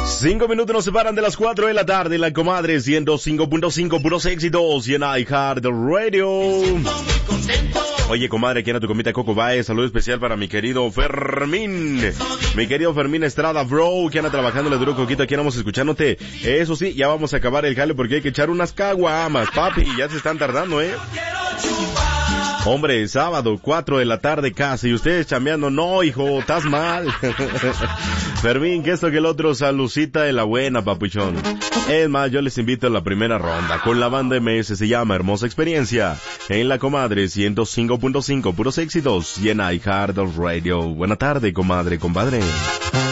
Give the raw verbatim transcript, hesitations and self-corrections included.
Cinco minutos nos separan de las cuatro de la tarde. La comadre ciento cinco punto cinco, puros éxitos y en iHeart Radio. Oye, comadre, aquí en tu comita Coco Baez, saludo especial para mi querido Fermín. Mi querido Fermín Estrada, bro, que anda trabajándole duro, Coquito, aquí andamos escuchándote. Eso sí, ya vamos a acabar el jale porque hay que echar unas caguamas, papi, ya se están tardando, ¿eh? Hombre, sábado, cuatro de la tarde casi, y ustedes chambeando, no, hijo, estás mal. Fermín, que esto que el otro, salucita de la buena, papuchón. Es más, yo les invito a la primera ronda con la banda M S, se llama Hermosa Experiencia, en la comadre ciento cinco punto cinco, puros éxitos, y en iHeart Radio. Buena tarde, comadre, compadre.